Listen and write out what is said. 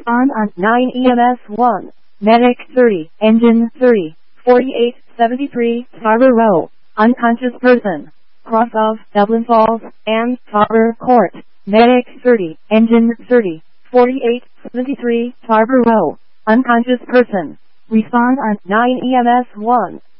Respond on 9 EMS 1. Medic 30. Engine 30. 4873 Tarboro Row. Unconscious person. Cross of Dublin Falls and Tarboro Court. Medic 30. Engine 30. 4873 Tarboro Row. Unconscious person. Respond on 9 EMS 1.